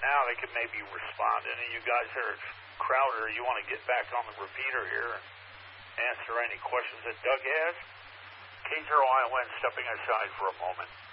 now, they could maybe respond. Any of you guys here, Crowder, you want to get back on the repeater here and answer any questions that Doug has? K0ION stepping aside for a moment.